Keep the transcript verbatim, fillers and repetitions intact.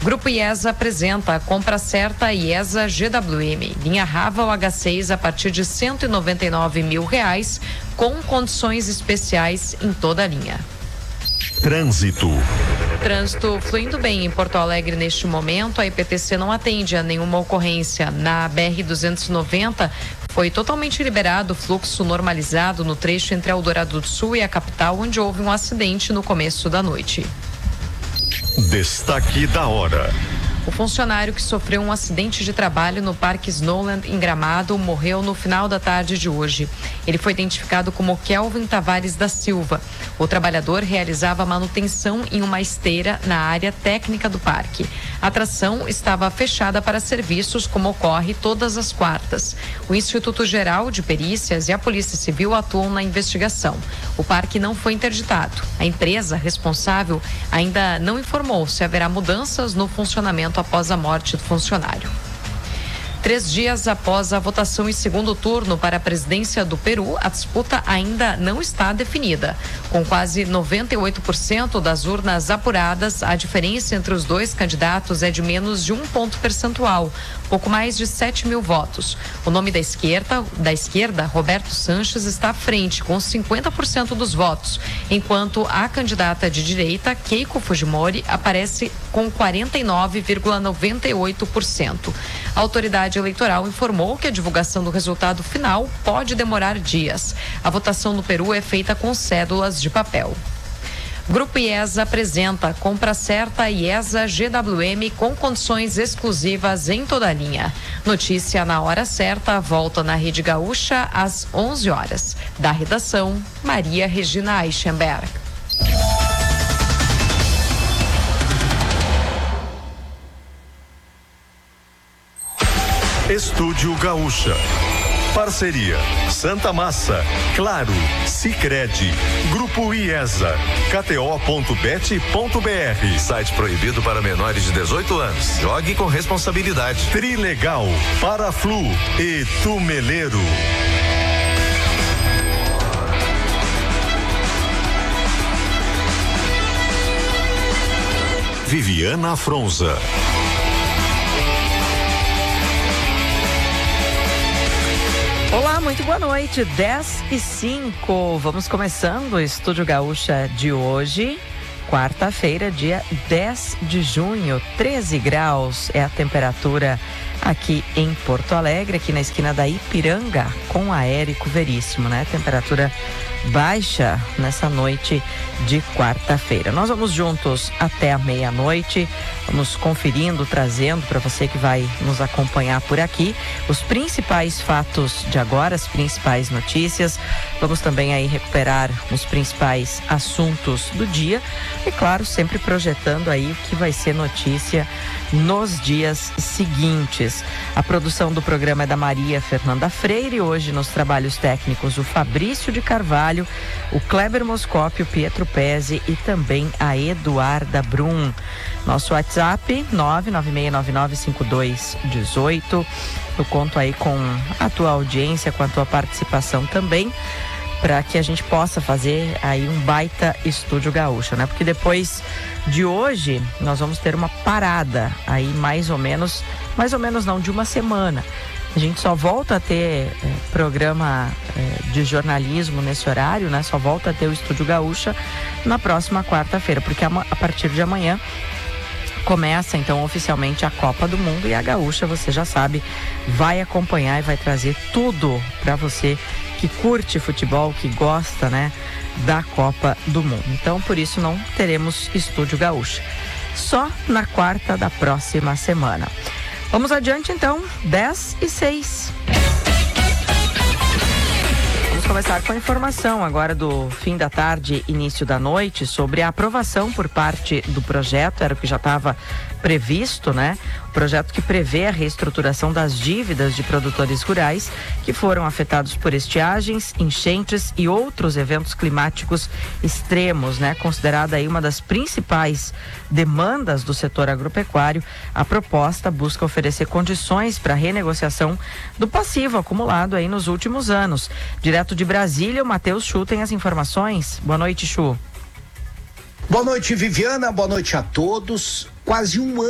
Grupo IESA apresenta a compra certa IESA G W M. Linha Raval H seis a partir de cento e noventa e nove mil reais, com condições especiais em toda a linha. Trânsito. Trânsito fluindo bem em Porto Alegre neste momento. A I P T C não atende a nenhuma ocorrência. Na B R duzentos e noventa foi totalmente liberado o fluxo normalizado no trecho entre Eldorado do Sul e a capital, onde houve um acidente no começo da noite. Destaque da hora. O funcionário que sofreu um acidente de trabalho no Parque Snowland, em Gramado, morreu no final da tarde de hoje. Ele foi identificado como Kelvin Tavares da Silva. O trabalhador realizava manutenção em uma esteira na área técnica do parque. A atração estava fechada para serviços, como ocorre todas as quartas. O Instituto Geral de Perícias e a Polícia Civil atuam na investigação. O parque não foi interditado. A empresa responsável ainda não informou se haverá mudanças no funcionamento após a morte do funcionário. Três dias após a votação em segundo turno para a presidência do Peru, a disputa ainda não está definida. Com quase noventa e oito por cento das urnas apuradas, a diferença entre os dois candidatos é de menos de um ponto percentual, pouco mais de sete mil votos. O nome da esquerda, da esquerda, Roberto Sanches, está à frente, com cinquenta por cento dos votos, enquanto a candidata de direita, Keiko Fujimori, aparece com quarenta e nove vírgula noventa e oito por cento. A autoridade eleitoral informou que a divulgação do resultado final pode demorar dias. A votação no Peru é feita com cédulas de papel. Grupo IESA apresenta compra certa IESA G W M com condições exclusivas em toda a linha. Notícia na hora certa, volta na Rede Gaúcha às onze horas. Da redação, Maria Regina Eichenberg. Estúdio Gaúcha. Parceria Santa Massa, Claro, Sicredi, Grupo IESA, K T O ponto bet ponto B R. Site proibido para menores de dezoito anos. Jogue com responsabilidade. Trilegal, Paraflu e Tumeleiro. Viviana Fronza. Olá, muito boa noite, dez e cinco. Vamos começando o Estúdio Gaúcha de hoje, quarta-feira, dia dez de junho, treze graus é a temperatura aqui em Porto Alegre, aqui na esquina da Ipiranga, com a Érico Veríssimo, né? Temperatura baixa nessa noite de quarta-feira. Nós vamos juntos até a meia-noite, vamos conferindo, trazendo para você que vai nos acompanhar por aqui os principais fatos de agora, as principais notícias. Vamos também aí recuperar os principais assuntos do dia e, claro, sempre projetando aí o que vai ser notícia nos dias seguintes. A produção do programa é da Maria Fernanda Freire, hoje nos trabalhos técnicos o Fabrício de Carvalho, o Kleber Moscopio, o Pietro Pezzi e também a Eduarda Brum. Nosso WhatsApp nove nove seis nove nove cinco dois um oito. Eu conto aí com a tua audiência, com a tua participação também, para que a gente possa fazer aí um baita Estúdio Gaúcha, né? Porque depois de hoje nós vamos ter uma parada aí mais ou menos, mais ou menos não, de uma semana. A gente só volta a ter é, programa é, de jornalismo nesse horário, né? Só volta a ter o Estúdio Gaúcha na próxima quarta-feira, porque a, a partir de amanhã começa então oficialmente a Copa do Mundo e a Gaúcha, você já sabe, vai acompanhar e vai trazer tudo para você que curte futebol, que gosta, né, da Copa do Mundo. Então, por isso não teremos Estúdio Gaúcha. Só na quarta da próxima semana. Vamos adiante então, dez e seis. Vamos começar com a informação agora do fim da tarde, início da noite, sobre a aprovação por parte do projeto, era o que já estava previsto, né? O projeto que prevê a reestruturação das dívidas de produtores rurais que foram afetados por estiagens, enchentes e outros eventos climáticos extremos, né? Considerada aí uma das principais demandas do setor agropecuário, a proposta busca oferecer condições para a renegociação do passivo acumulado aí nos últimos anos. Direto de Brasília, o Matheus Chu tem as informações. Boa noite, Chu. Boa noite, Viviana. Boa noite a todos. Quase um ano